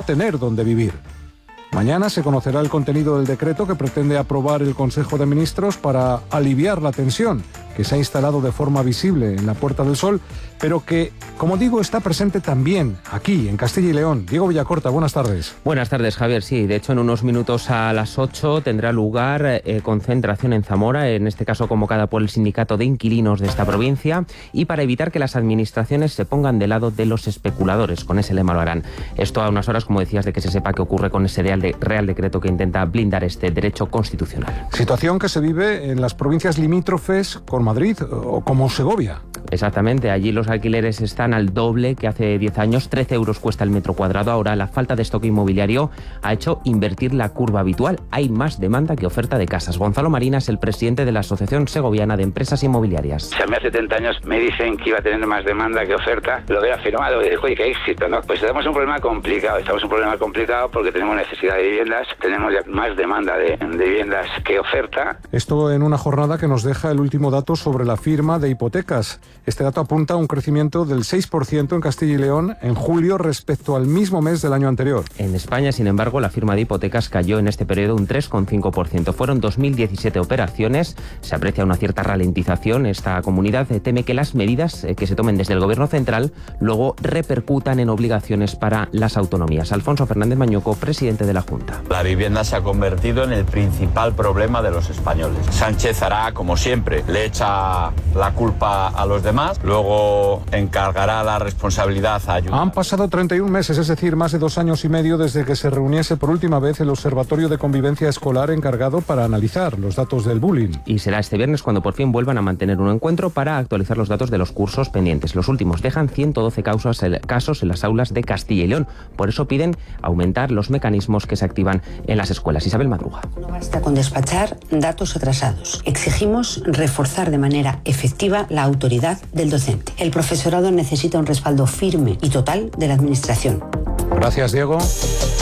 tener donde vivir. Mañana se conocerá el contenido del decreto que pretende aprobar el Consejo de Ministros para aliviar la tensión que se ha instalado de forma visible en la Puerta del Sol, pero que, como digo, está presente también aquí, en Castilla y León. Diego Villacorta, buenas tardes. Buenas tardes, Javier. Sí, de hecho, en unos minutos a las 8 tendrá lugar concentración en Zamora, en este caso convocada por el Sindicato de Inquilinos de esta provincia, y para evitar que las administraciones se pongan del lado de los especuladores. Con ese lema lo harán. Esto a unas horas, como decías, de que se sepa qué ocurre con ese Real Decreto que intenta blindar este derecho constitucional. Situación que se vive en las provincias limítrofes con Madrid o como Segovia. Exactamente, allí los alquileres están al doble que hace 10 años, 13 euros cuesta el metro cuadrado. Ahora la falta de stock inmobiliario ha hecho invertir la curva habitual. Hay más demanda que oferta de casas. Gonzalo Marina es el presidente de la Asociación Segoviana de Empresas Inmobiliarias. Si a mí hace 70 años me dicen que iba a tener más demanda que oferta, lo hubiera firmado y digo, oye, qué éxito, ¿no? Pues estamos en un problema complicado porque tenemos necesidad de viviendas, tenemos ya más demanda de viviendas que oferta. Esto en una jornada que nos deja el último dato sobre la firma de hipotecas. Este dato apunta a un crecimiento del 6% en Castilla y León en julio respecto al mismo mes del año anterior. En España, sin embargo, la firma de hipotecas cayó en este periodo un 3,5%. Fueron 2.017 operaciones. Se aprecia una cierta ralentización. Esta comunidad teme que las medidas que se tomen desde el Gobierno central luego repercutan en obligaciones para las autonomías. Alfonso Fernández Mañuco, presidente de la Junta. La vivienda se ha convertido en el principal problema de los españoles. Sánchez hará, como siempre, le echa la culpa a los demás, luego encargará la responsabilidad a ayudar. Han pasado 31 meses, es decir, más de 2 años y medio desde que se reuniese por última vez el Observatorio de Convivencia Escolar encargado para analizar los datos del bullying. Y será este viernes cuando por fin vuelvan a mantener un encuentro para actualizar los datos de los cursos pendientes. Los últimos dejan 112 casos en las aulas de Castilla y León. Por eso piden aumentar los mecanismos que se activan en las escuelas. Isabel Madruga. No basta con despachar datos atrasados. Exigimos reforzar de manera efectiva la autoridad del docente. El profesorado necesita un respaldo firme y total de la Administración. Gracias, Diego.